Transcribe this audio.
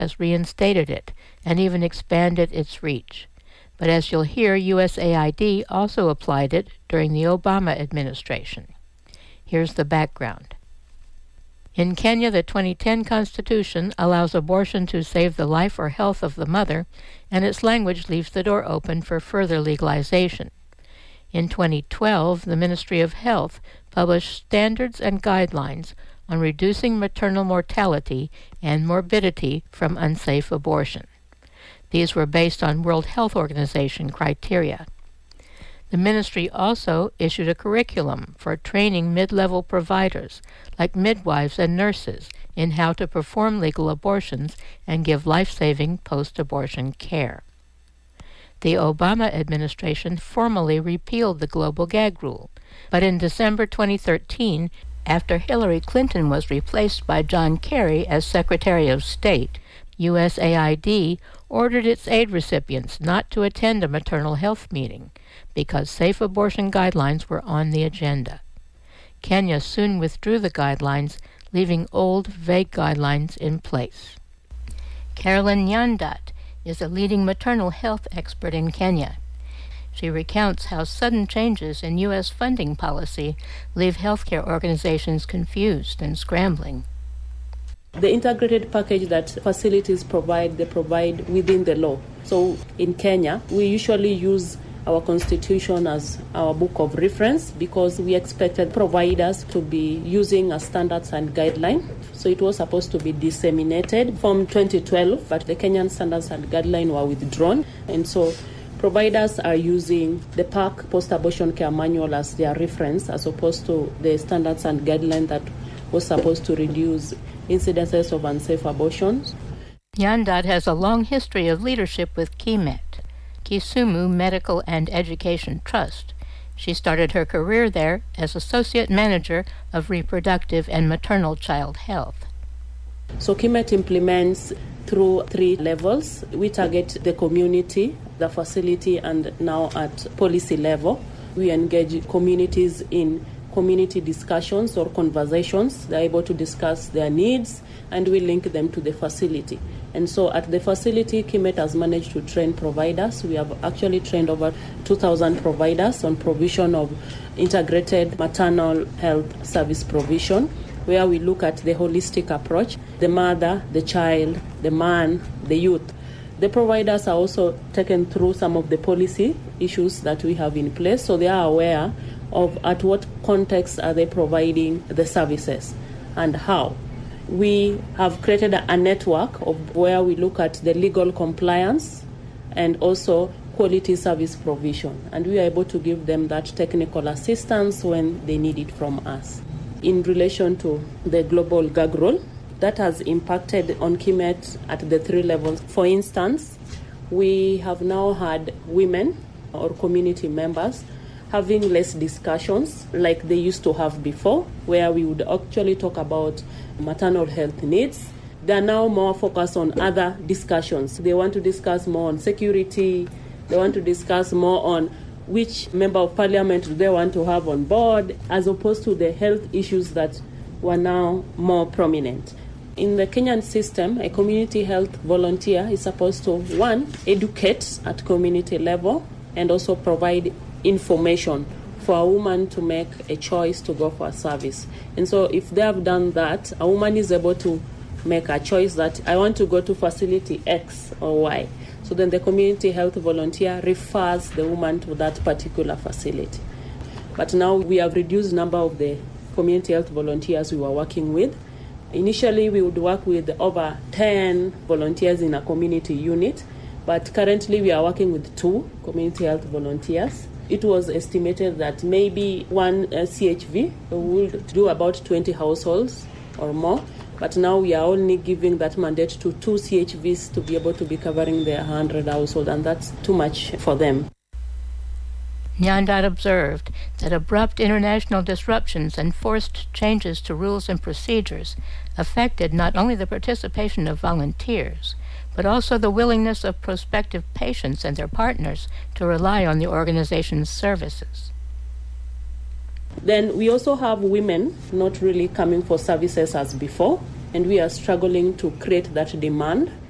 has reinstated it and even expanded its reach. But as you'll hear, USAID also applied it during the Obama administration. Here's the background. In Kenya, the 2010 Constitution allows abortion to save the life or health of the mother, and its language leaves the door open for further legalization. In 2012, the Ministry of Health published standards and guidelines on reducing maternal mortality and morbidity from unsafe abortion. These were based on World Health Organization criteria. The ministry also issued a curriculum for training mid-level providers, like midwives and nurses, in how to perform legal abortions and give life-saving post-abortion care. The Obama administration formally repealed the global gag rule, but in December 2013, after Hillary Clinton was replaced by John Kerry as Secretary of State, USAID ordered its aid recipients not to attend a maternal health meeting because safe abortion guidelines were on the agenda. Kenya soon withdrew the guidelines, leaving old, vague guidelines in place. Carolyn Nyandat is a leading maternal health expert in Kenya. She recounts how sudden changes in U.S. funding policy leave healthcare organizations confused and scrambling. The integrated package that facilities provide, they provide within the law. So in Kenya, we usually use our constitution as our book of reference because we expected providers to be using as standards and guidelines. So it was supposed to be disseminated from 2012, but the Kenyan standards and guidelines were withdrawn. And so providers are using the PAC post-abortion care manual as their reference as opposed to the standards and guidelines that was supposed to reduce incidences of unsafe abortions. Nyandat has a long history of leadership with KIMET, Kisumu Medical and Education Trust. She started her career there as Associate Manager of Reproductive and Maternal Child Health. So KIMET implements through 3 levels. We target the community, the facility, and now at policy level. We engage communities in community discussions or conversations. They're able to discuss their needs and we link them to the facility. And so at the facility, KIMET has managed to train providers. We have actually trained over 2,000 providers on provision of integrated maternal health service provision, where we look at the holistic approach, the mother, the child, the man, the youth. The providers are also taken through some of the policy issues that we have in place, so they are aware of at what context are they providing the services and how. We have created a network of where we look at the legal compliance and also quality service provision, and we are able to give them that technical assistance when they need it from us. In relation to the global gag rule, that has impacted on KIMET at the 3 levels. For instance, we have now had women or community members having less discussions like they used to have before, where we would actually talk about maternal health needs. They are now more focused on other discussions. They want to discuss more on security. They want to discuss more on which member of parliament do they want to have on board, as opposed to the health issues that were now more prominent. In the Kenyan system, a community health volunteer is supposed to, 1, educate at community level and also provide information for a woman to make a choice to go for a service. And so if they have done that, a woman is able to make a choice that I want to go to facility X or Y. So then the community health volunteer refers the woman to that particular facility. But now we have reduced the number of the community health volunteers we were working with. Initially, we would work with over 10 volunteers in a community unit, but currently we are working with 2 community health volunteers. It was estimated that maybe one CHV would do about 20 households or more, but now we are only giving that mandate to 2 CHVs to be able to be covering their 100 households, and that's too much for them. Nyandat observed that abrupt international disruptions and forced changes to rules and procedures affected not only the participation of volunteers, but also the willingness of prospective patients and their partners to rely on the organization's services. Then we also have women not really coming for services as before, and we are struggling to create that demand